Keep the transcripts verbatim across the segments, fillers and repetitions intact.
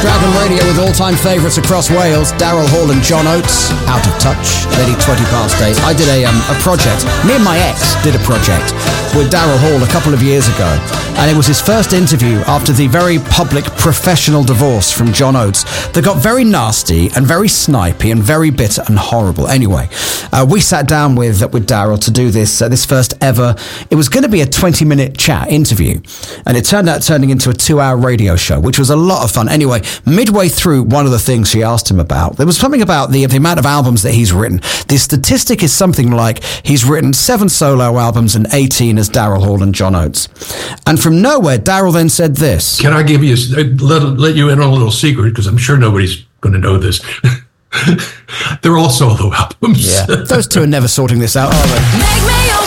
Dragon Radio with all-time favourites across Wales, Daryl Hall and John Oates, Out of Touch, nearly twenty past eight. I did a, um, a project, me and my ex did a project with Daryl Hall a couple of years ago, and it was his first interview after the very public professional divorce from John Oates that got very nasty and very snipey and very bitter and horrible. Anyway, uh, we sat down with with Daryl to do this, uh, this first ever, it was going to be a twenty-minute chat interview, and it turned out turning into a two-hour radio show, which was a lot of fun. Anyway, midway through one of the things she asked him about, there was something about the, the amount of albums that he's written. The statistic is something like he's written seven solo albums and eighteen as Daryl Hall and John Oates. And from nowhere, Daryl then said this. Can I give you, a, let, let you in on a little secret, because I'm sure nobody's going to know this. They're all solo albums. Yeah, those two are never sorting this out, are they? Make me a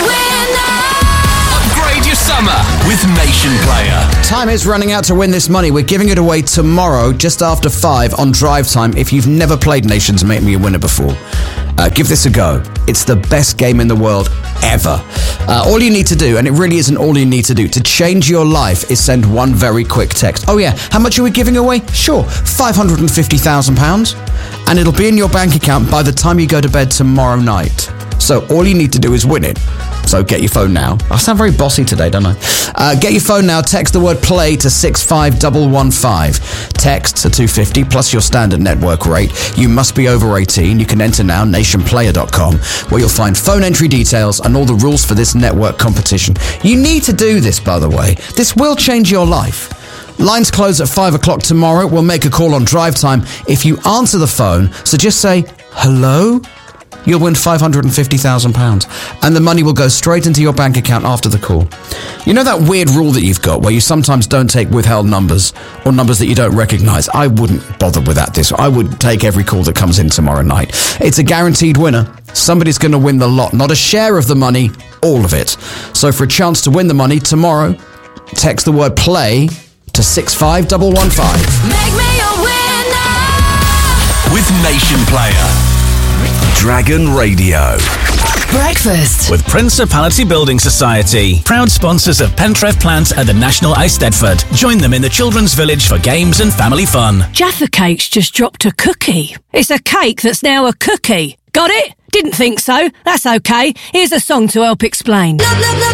winner! Upgrade your summer with Nation Player. Time is running out to win this money. We're giving it away tomorrow, just after five on Drive Time. If you've never played Nation's Make Me a Winner before, uh, give this a go. It's the best game in the world ever. Uh, all you need to do, and it really isn't all you need to do, to change your life is send one very quick text. Oh yeah, how much are we giving away? Sure, five hundred fifty thousand pounds. And it'll be in your bank account by the time you go to bed tomorrow night. So all you need to do is win it. So get your phone now. I sound very bossy today, don't I? Uh, get your phone now. Text the word play to six five one one five. Text to two fifty plus your standard network rate. You must be over eighteen. You can enter now, nation player dot com, where you'll find phone entry details and all the rules for this network competition. You need to do this, by the way. This will change your life. Lines close at five o'clock tomorrow. We'll make a call on Drive Time. If you answer the phone, so just say, hello, you'll win five hundred fifty thousand pounds. And the money will go straight into your bank account after the call. You know that weird rule that you've got where you sometimes don't take withheld numbers or numbers that you don't recognise? I wouldn't bother with that this. I would take every call that comes in tomorrow night. It's a guaranteed winner. Somebody's going to win the lot, not a share of the money, all of it. So for a chance to win the money tomorrow, text the word play to six five one one five. Make me a winner! With Nation Player. Dragon Radio. Breakfast With Principality Building Society, proud sponsors of Pentref Plant at the National Eisteddfod. Join them in the Children's Village for games and family fun. Jaffa Cakes just dropped a cookie. It's a cake that's now a cookie. Got it? Didn't think so. That's okay. Here's a song to help explain. Love, love, love.